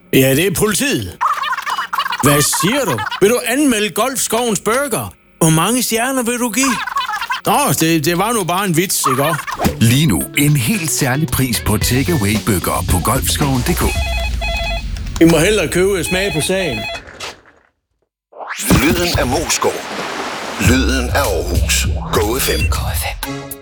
Ja, det er politiet. Hvad siger du? Vil du anmelde Golfskovens Burger? Hvor mange stjerner vil du give? Nå, det var nu bare en vits, ikke også? Lige nu en helt særlig pris på takeaway-bøger på golfskoven.dk. I må hellere købe smag på sagen. Lyden af Moesgaard. Lyden af Aarhus. Go FM.